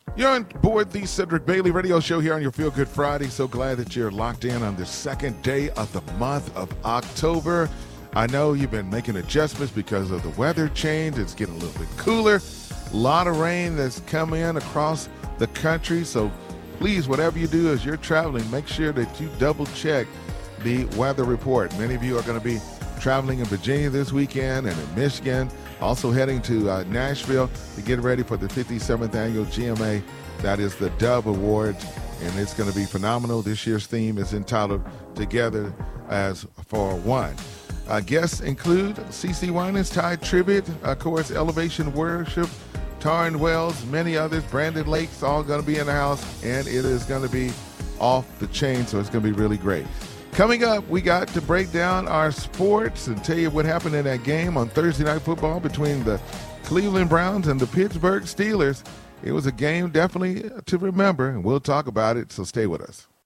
You're on board the Cedric Bailey Radio Show here on your Feel Good Friday. So glad that you're locked in on the second day of the month of October. I know you've been making adjustments because of the weather change. It's getting a little bit cooler. A lot of rain that's come in across the country. So please, whatever you do as you're traveling, make sure that you double check the weather report. Many of you are going to be traveling in Virginia this weekend and in Michigan, also heading to Nashville to get ready for the 57th annual GMA. That is the Dove Awards, and it's going to be phenomenal. This year's theme is entitled Together as for One. Guests include CeCe Winans, Tide Tribbett, of course, Elevation Worship, Taryn Wells, many others, Brandon Lakes, all going to be in the house, and it is going to be off the chain, so it's going to be really great. Coming up, we got to break down our sports and tell you what happened in that game on Thursday Night Football between the Cleveland Browns and the Pittsburgh Steelers. It was a game definitely to remember, and we'll talk about it, so stay with us.